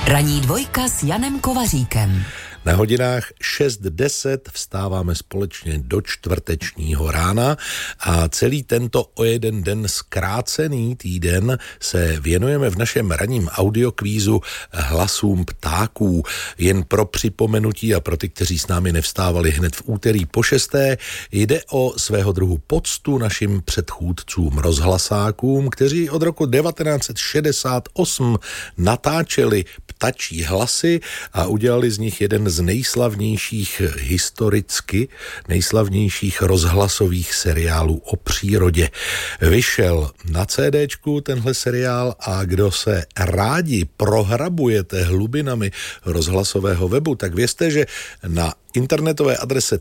Ranní dvojka s Janem Kovaříkem. Na hodinách 6:10 vstáváme společně do čtvrtečního rána a celý tento o jeden den zkrácený týden se věnujeme v našem ranním audiokvízu hlasům ptáků. Jen pro připomenutí a pro ty, kteří s námi nevstávali hned v úterý po 6. jde o svého druhu poctu našim předchůdcům rozhlasákům, kteří od roku 1968 natáčeli ptačí hlasy a udělali z nich jeden z nejslavnějších historicky, nejslavnějších rozhlasových seriálů o přírodě. Vyšel na CDčku tenhle seriál a kdo se rádi prohrabujete hlubinami rozhlasového webu, tak vězte, že na internetové adrese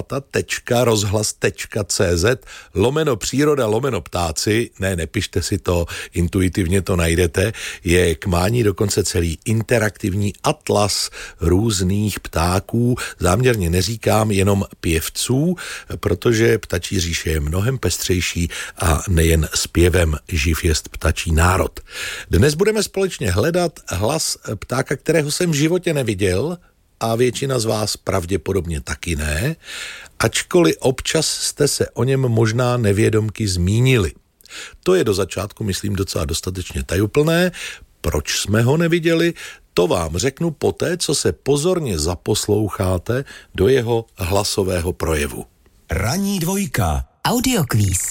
témata.cz/příroda/ptáci, nepište si to, intuitivně to najdete, je k mání dokonce celý interaktivní atlas různých ptáků, záměrně neříkám jenom pěvců, protože ptačí říše je mnohem pestřejší a nejen zpěvem živ jest ptačí národ. Dnes budeme společně hledat hlas ptáka, kterého jsem v životě neviděl, a většina z vás pravděpodobně taky ne, ačkoliv občas jste se o něm možná nevědomky zmínili. To je do začátku, myslím, docela dostatečně tajuplné. Proč jsme ho neviděli, to vám řeknu poté, co se pozorně zaposloucháte do jeho hlasového projevu. Ranní dvojka. Audiokvíz.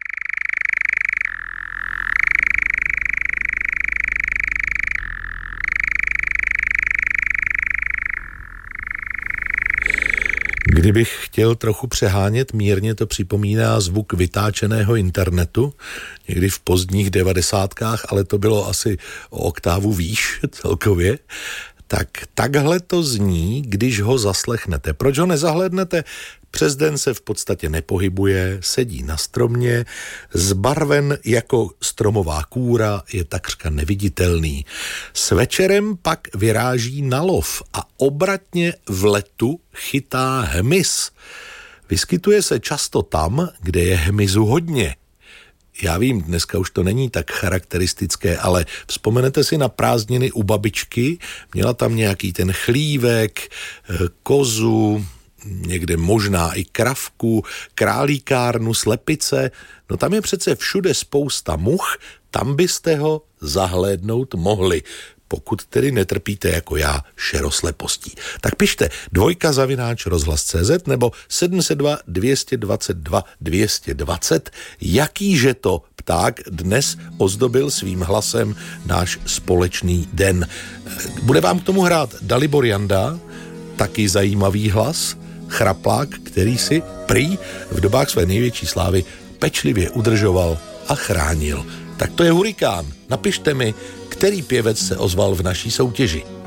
Kdybych chtěl trochu přehánět, mírně to připomíná zvuk vytáčeného internetu, někdy v pozdních 90kách, ale to bylo asi o oktávu výš celkově. Takhle to zní, když ho zaslechnete. Proč ho nezahlédnete? Přes den se v podstatě nepohybuje, sedí na stromě, zbarven jako stromová kůra, je takřka neviditelný. S večerem pak vyráží na lov a obratně v letu chytá hmyz. Vyskytuje se často tam, kde je hmyzu hodně. Já vím, dneska už to není tak charakteristické, ale vzpomenete si na prázdniny u babičky, měla tam nějaký ten chlívek, kozu, někde možná i kravku, králíkárnu, slepice, no tam je přece všude spousta much, tam byste ho zahlédnout mohli, pokud tedy netrpíte jako já šeroslepostí. Tak pište dvojka@rozhlas.cz nebo 702 222 220, jakýže to pták dnes ozdobil svým hlasem náš společný den. Bude vám k tomu hrát Dalibor Janda, taky zajímavý hlas, chraplák, který si prý v dobách své největší slávy pečlivě udržoval a chránil. Tak to je Hurikán. Napište mi, který pěvec se ozval v naší soutěži.